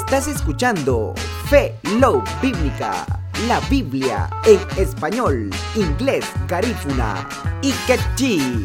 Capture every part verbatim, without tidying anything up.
Estás escuchando Fe Love Bíblica, la Biblia en español, inglés, garífuna y quechí.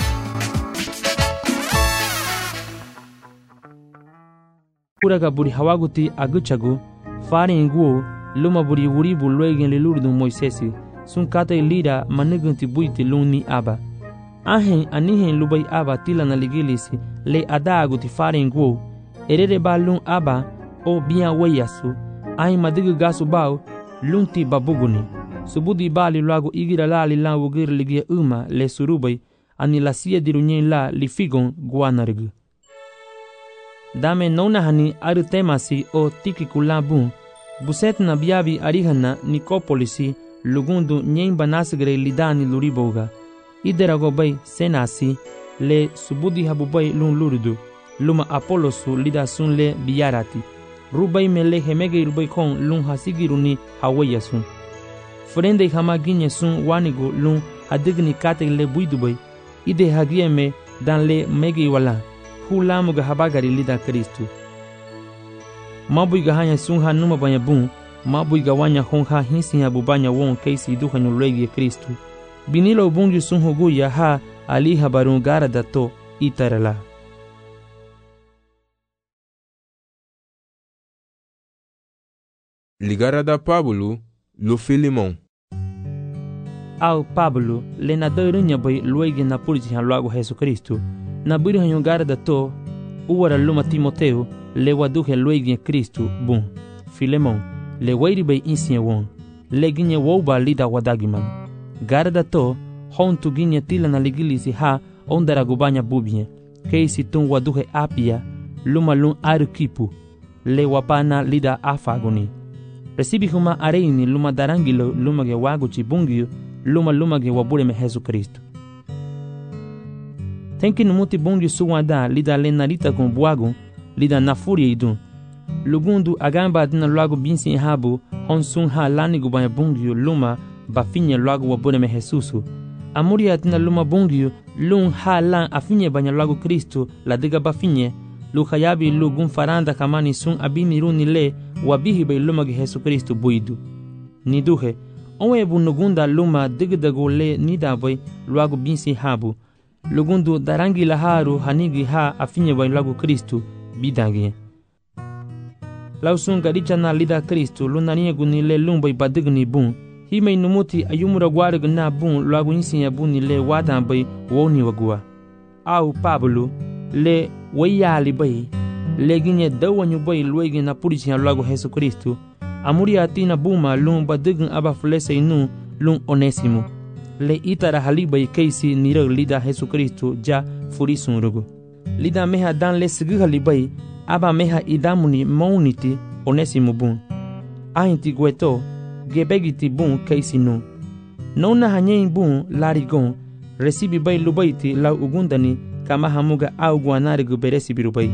Puraga buri hawaguti aguchagu, farin guo, luma buri wuri bulwegen le lurdu Moisesi, sun kata lira manugunti buiti luni aba. Ahen anihen lubai aba tila na ligilisi, le adaguti farin guo, erere ba lun aba, o biya wayasu, ahen madigu gasu bao, lunti babuguni. Subudi bali luagu igira la li lan wugir ligia uma le surubai, ani la sia dirunyen la li figon guanarigu. Dame nona hani aru temasi o tiki kulabun, buset na biabi arihana Nicopolisi, lugundu nyen banasgre lidani luriboga. Iderago bay senasi, le subudi habubay lun lurdu, luma Apolosu lida sun le biyarati. Rubay mele hemege rubay kon lun hasigiruni hawayasun. Frende hama ginye sun wanigo lun hadigni kate le buidubay, ide hagieme dan le mege wala. Hulamuga habagari lida Kristu. Mabuiga hanya sunha numa banya bun, mabuiga wanya honha hinsinya bubanya won keisi duha nyulegi Kristu. Binilo bungi sunhugu ya ha ali habarun gara dato itarala. Ligara da Pablo, lo Filimon. Au Pablo, le na doirunya bai luegi na purji han luago Jesu Kristu. Na buri hanyo gara da to, uwara luma Timoteo, le waduhe luegi Kristu bun. Filemon, le wairi bai insiye won, le ginye wouba lida wadagiman. Gara da to, hon tu ginye tila na ligilisi ha, ondara gubanya bubye, keisi tun waduhe apia, luma lun aru kipu, le wapana lida afagoni. Recibi huma areini luma darangilo luma ge waguchi bungio, luma luma ge wabure me Jesu Kristu. Tenki numuti bungi suwada lida lenarita con buago, lida na furia idun. Lugundu agamba dina luago binsi habu, hon sun ha lani gubanya bungio luma bafinye luago wabure me Jesusu. Amuria dina luma bungio, lun ha lan afinye banya luago Kristu, la diga bafinye, lu hayabi lu gun faranda kamani sun abini runi le, wabihi bay luma ge Jesu Kristu buidu. Niduhe, onwe bu nugunda luma digdago le nida bay luago binsi habu, lugundu darangi laharu hanigi ha afinye bay luago Kristu bidangi. Lausun garicha na lida Kristu lunanie guni le lumbay badigni bun, himay numuti ayumura gwarig na bun luago insinya buni le wadan bay woni wagua. Au Pablo, le wayali bay, le ginye dawanyu bay luegi na purichi han luago Jesu Kristu, amuri atina buma lun badign aba flese inu lun Onesimo, le itara halibay keisi nirag lida Jesu Kristu ja furisun rugu. Lida meha dan le sigi halibay, aba meha idamuni mauniti Onesimo bun. Ahinti gweto, gebegiti bun keisi nu. Nona hanyein bun larigon, recibi bay lubayti lau ugundani kama hamuga au guanarigu beresi birubay.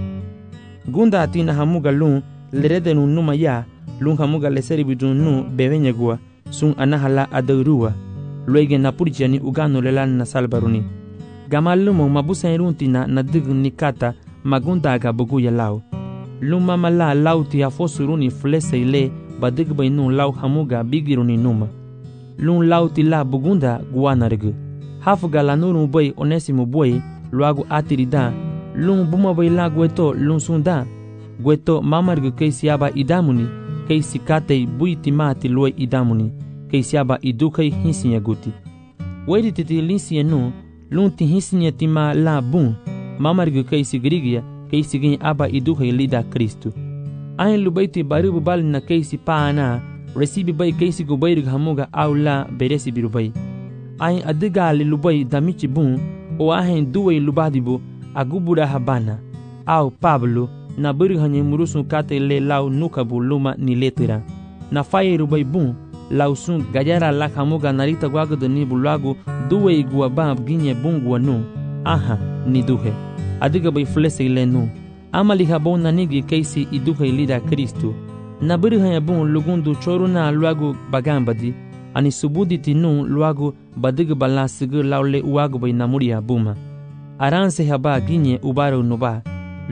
Gunda atina hamuga lun leredenu numa ya, lun hamuga leseri bidun nu bevenyagua, sun anahala adaurua, luege na purjiani ugano lelan na salbaruni. Gamal lumo mabusa iruntina na digu nikata magunda aga buguya lau. Luma mala lauti afosuruni flese ile badigba inu lau hamuga bigiruni numa. Lun lauti la bugunda guanarigu. Hafuga la nuru boy Onesimo boy, luagu atirida, lun buma bay la gweto lun sunda, gweto mamargu keisi aba idamuni, keisi katei buiti mati lue idamuni, keisi aba idukei hinsinya guti. Wedi titi linsinya nu, lun ti hinsinya tima la bun, mamargu keisi grigia, keisi gini aba idukei lida Kristu. Ahin lubaiti baribu bali na keisi paana, recibi bay keisi gubairig hamuga au la beresi birubay. Ahin adigali lubai damichi bun, o ahin duway lubadibu, agubura habana, au Pablo, na buri hanye murusun kate le lau nukabu luma ni letira. Na faye rubay bun, lau sun gajara lak hamuga narita gwagado ni bulagu duway guabab ginye bun guanu, aha, ni duhe. Adiga bay flese ile nu. Amali habon nanigi keisi iduhe lida Kristu. Na buri hanye bun lugundu choruna luagu bagambadi, ani subudi tinu luagu badig bala sigur laule uagu bay namuria buma. Aranse haba ginye ubaro nuba,